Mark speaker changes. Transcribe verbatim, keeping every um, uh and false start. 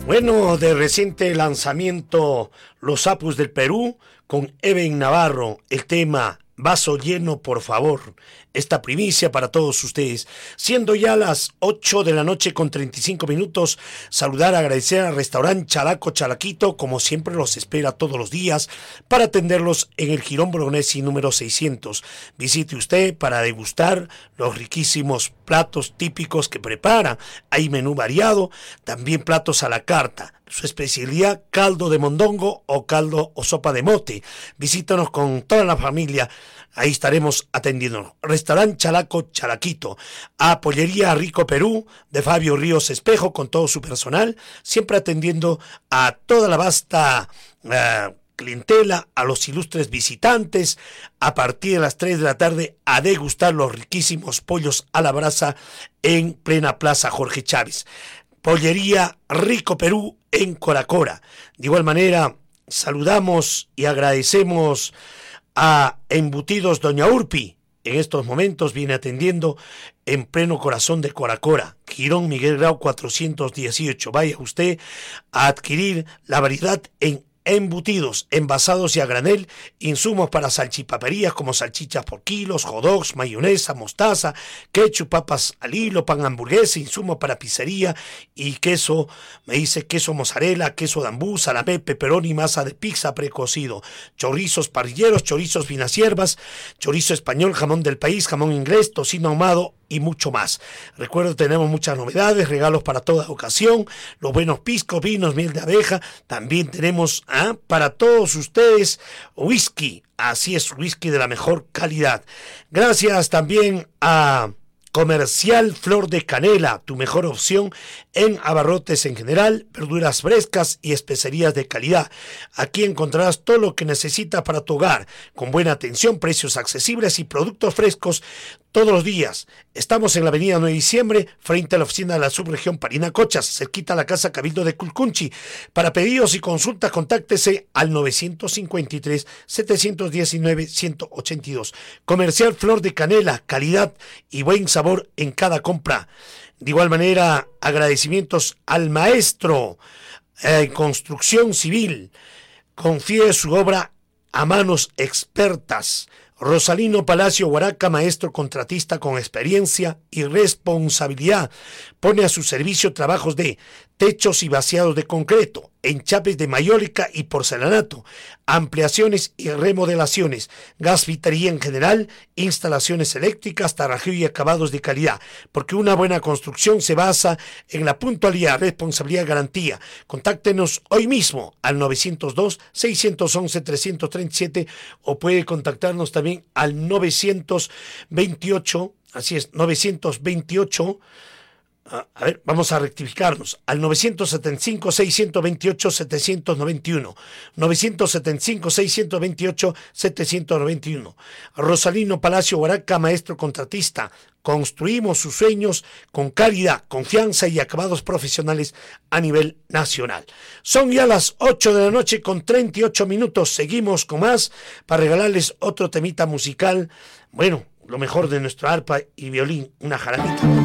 Speaker 1: Bueno, de reciente lanzamiento Los Sapos del Perú con Eben Navarro, el tema Vaso Lleno, por favor. Esta primicia para todos ustedes. Siendo ya las ocho de la noche con treinta y cinco minutos, saludar, agradecer al restaurante Chalaco Chalaquito, como siempre los espera todos los días, para atenderlos en el Jirón Bolognesi número seiscientos. Visite usted para degustar los riquísimos platos típicos que prepara. Hay menú variado, también platos a la carta. Su especialidad, caldo de mondongo o caldo o sopa de mote. Visítanos con toda la familia. Ahí estaremos atendiéndonos. Restaurante Chalaco Chalaquito. A Pollería Rico Perú de Fabio Ríos Espejo con todo su personal. Siempre atendiendo a toda la vasta uh, clientela, a los ilustres visitantes. A partir de las tres de la tarde a degustar los riquísimos pollos a la brasa en plena Plaza Jorge Chávez. Pollería Rico Perú en Coracora. De igual manera, saludamos y agradecemos a Embutidos Doña Urpi. En estos momentos viene atendiendo en pleno corazón de Coracora. Jirón Miguel Grau cuatrocientos dieciocho. Vaya usted a adquirir la variedad en embutidos, envasados y a granel, insumos para salchipaperías como salchichas por kilos, hot dogs, mayonesa, mostaza, ketchup, papas al hilo, pan hamburguesa, insumos para pizzería y queso, me dice queso mozzarella, queso dambú, salamé, pepperoni, masa de pizza precocido, chorizos parrilleros, chorizos vinaciervas, chorizo español, jamón del país, jamón inglés, tocino ahumado y mucho más. Recuerdo, tenemos muchas novedades, regalos para toda ocasión, los buenos piscos, vinos, miel de abeja. También tenemos ¿ah? para todos ustedes whisky, así es, whisky de la mejor calidad. Gracias también a Comercial Flor de Canela, tu mejor opción en abarrotes en general, verduras frescas y especerías de calidad. Aquí encontrarás todo lo que necesitas para tu hogar, con buena atención, precios accesibles y productos frescos todos los días. Estamos en la avenida nueve de diciembre, frente a la oficina de la subregión Parinacochas, cerquita a la Casa Cabildo de Culcunchi. Para pedidos y consultas, contáctese al nueve cinco tres, siete uno nueve, uno ocho dos. Comercial Flor de Canela, calidad y buen sabor en cada compra. De igual manera, agradecimientos al maestro en eh, construcción civil. Confíe su obra a manos expertas. Rosalino Palacio Huaraca, maestro contratista con experiencia y responsabilidad. Pone a su servicio trabajos de techos y vaciados de concreto, enchapes de mayólica y porcelanato, ampliaciones y remodelaciones, gasfitería en general, instalaciones eléctricas, tarajeo y acabados de calidad, porque una buena construcción se basa en la puntualidad, responsabilidad y garantía. Contáctenos hoy mismo al novecientos dos, seiscientos once, trescientos treinta y siete o puede contactarnos también al novecientos veintiocho, así es, novecientos veintiocho. A ver, vamos a rectificarnos al novecientos setenta y cinco, seiscientos veintiocho, setecientos noventa y uno, novecientos setenta y cinco, seiscientos veintiocho, setecientos noventa y uno. Rosalino Palacio Huaraca, maestro contratista. Construimos sus sueños con calidad, confianza y acabados profesionales a nivel nacional. Son ya las ocho de la noche con treinta y ocho minutos. Seguimos con más para regalarles otro temita musical. Bueno, lo mejor de nuestra arpa y violín, una jarabita.